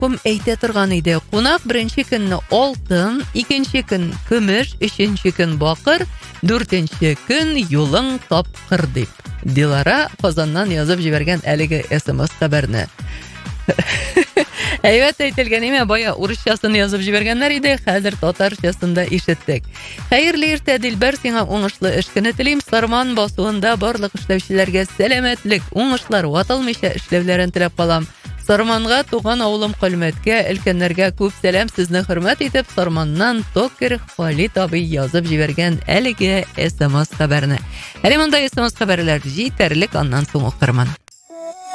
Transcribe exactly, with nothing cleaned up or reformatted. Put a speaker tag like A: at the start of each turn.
A: кем әйтә торган иде. Кунак беренче көнне алтын, икенче көн көмеш, өченче көн бакыр, дүртенче көн юлың тапкыр дип. Дилара Казаннан язып җибәргән әлеге эс-эм-эс хәбәрне. Әйбәт әйтелгән име, бая урысчасын язып җибәргәннәр иде, хәзер татарчасын да ишеттек. Хәерле иртә, Дилбәр, сиңа уңышлы эш көне телим. Сарман басуында барлык эшләүчеләргә сәламәтлек, уңышлар, ватылмыйча эшләүләрен теләп калам. Сарманга, туган авылым Көлмәткә, өлкәннәргә күп сәлам, сезне хөрмәт итеп, Сарманнан Токер Халит абый язып җибәргән әлеге эс-эм-эс хәбәрне. Әле монда эс-эм-эс хәбәрләр җитәрлек, аннан соң укырмын.